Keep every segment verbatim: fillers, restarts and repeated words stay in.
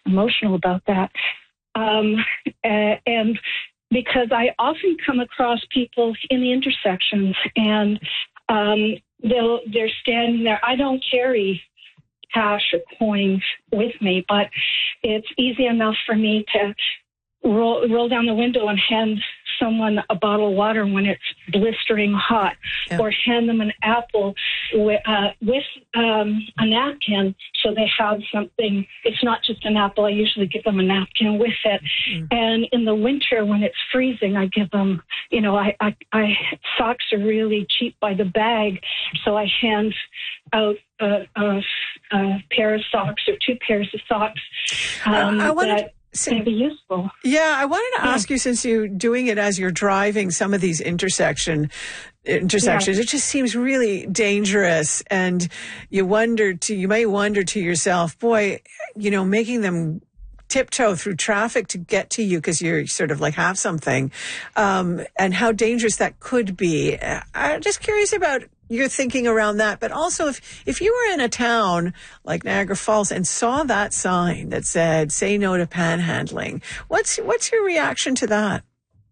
emotional about that. Um, and because I often come across people in the intersections, and um, they'll, they're standing there. I don't carry cash or coins with me, but it's easy enough for me to roll, roll down the window and hand someone a bottle of water when it's blistering hot, yeah. or hand them an apple with, uh, with um, a napkin so they have something. It's not just an apple. I usually give them a napkin with it. Mm. And in the winter when it's freezing, I give them, you know, I, I, I socks are really cheap by the bag, so I hand out a, a, a pair of socks or two pairs of socks. Um, I, I wanted- that, Can be useful. Yeah, I wanted to yeah. ask you, since you're doing it as you're driving some of these intersection intersections, yeah. it just seems really dangerous, and you wonder to you may wonder to yourself, boy, you know, making them tiptoe through traffic to get to you because you're sort of like have something, um, and how dangerous that could be. I'm just curious about your thinking around that, but also if, if you were in a town like Niagara Falls and saw that sign that said, say no to panhandling, what's, what's your reaction to that?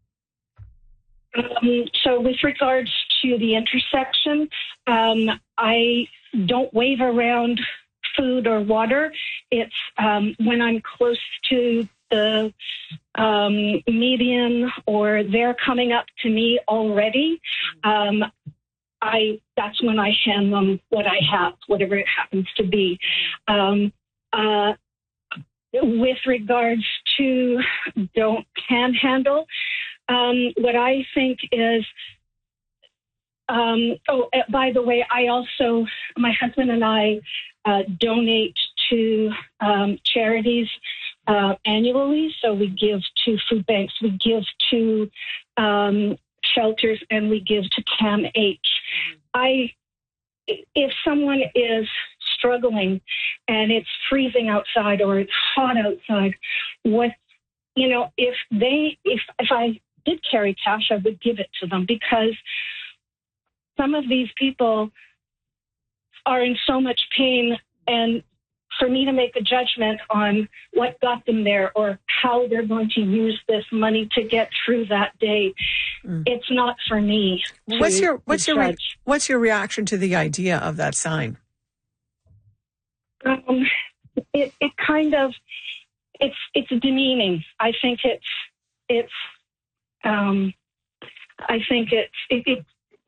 Um, so with regards to the intersection, um, I don't wave around food or water. It's um, when I'm close to the um, median or they're coming up to me already, um, I that's when I hand them what I have, whatever it happens to be. Um, uh, with regards to don't panhandle, um, what I think is, um, oh, by the way, I also, my husband and I uh, donate to um, charities uh, annually. So we give to food banks, we give to um, shelters, and we give to C A M H. I, if someone is struggling and it's freezing outside or it's hot outside, what, you know, if they, if, if I did carry cash, I would give it to them, because some of these people are in so much pain, and for me to make a judgment on what got them there or how they're going to use this money to get through that day, mm. it's not for me. What's your what's your re- what's your reaction to the idea of that sign? Um, it it kind of it's it's demeaning. I think it's it's um, I think it's it, it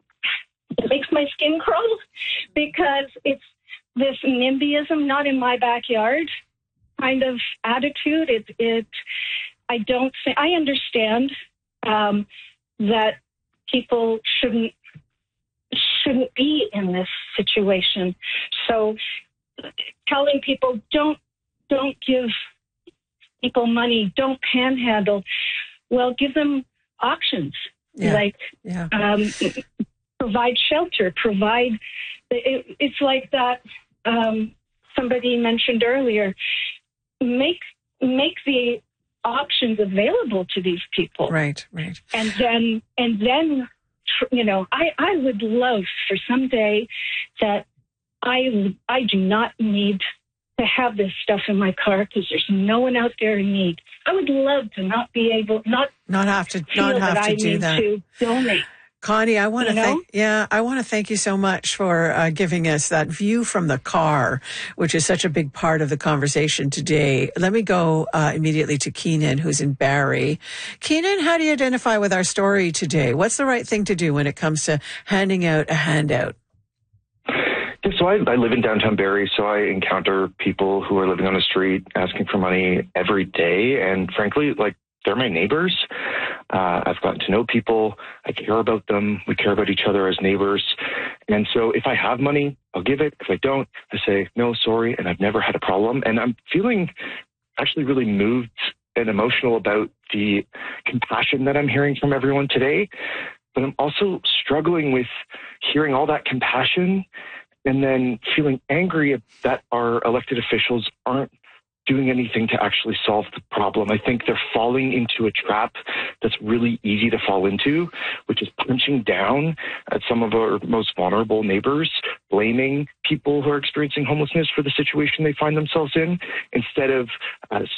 it makes my skin crawl, because it's this NIMBYism, not in my backyard kind of attitude. It, it, I don't think, I understand um, that people shouldn't, shouldn't be in this situation. So telling people don't, don't give people money, don't panhandle. Well, give them options. Yeah. Like, yeah. Um, provide shelter, provide, it, it's like that um, somebody mentioned earlier, make make the options available to these people. Right, right. And then, and then, you know, I, I would love for someday that I, I do not need to have this stuff in my car because there's no one out there in need. I would love to not be able, not, not have to, not have that to I do need that. to donate. Connie, I want to you know? thank, yeah, I want to thank you so much for uh, giving us that view from the car, which is such a big part of the conversation today. Let me go uh, immediately to Keenan, who's in Barrie. Keenan, how do you identify with our story today? What's the right thing to do when it comes to handing out a handout? Yeah, so I, I live in downtown Barrie, so I encounter people who are living on the street asking for money every day. And frankly, like, they're my neighbors. Uh, I've gotten to know people. I care about them. We care about each other as neighbors. And so if I have money, I'll give it. If I don't, I say, no, sorry. And I've never had a problem. And I'm feeling actually really moved and emotional about the compassion that I'm hearing from everyone today. But I'm also struggling with hearing all that compassion and then feeling angry that our elected officials aren't doing anything to actually solve the problem. I think they're falling into a trap that's really easy to fall into, which is punching down at some of our most vulnerable neighbors, blaming people who are experiencing homelessness for the situation they find themselves in, instead of uh,